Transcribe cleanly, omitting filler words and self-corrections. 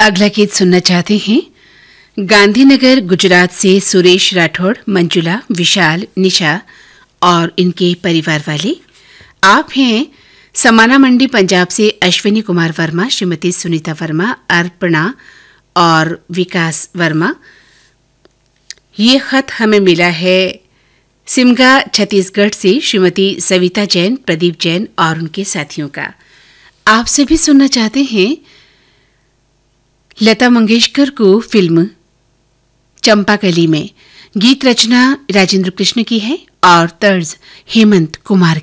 अगला गीत सुनना चाहते हैं गांधीनगर गुजरात से सुरेश राठौड़, मंजुला, विशाल, निशा और इनके परिवार वाले। आप हैं समाना मंडी पंजाब से अश्विनी कुमार वर्मा, श्रीमती सुनीता वर्मा, अर्पणा और विकास वर्मा। ये खत हमें मिला है सिमगा छत्तीसगढ़ से श्रीमती सविता जैन, प्रदीप जैन और उनके साथियों का। आपसे भी सुनना चाहते हैं लता मंगेशकर को फिल्म चंपाकली में। गीत रचना राजेंद्र कृष्ण की है और तर्ज हेमंत कुमार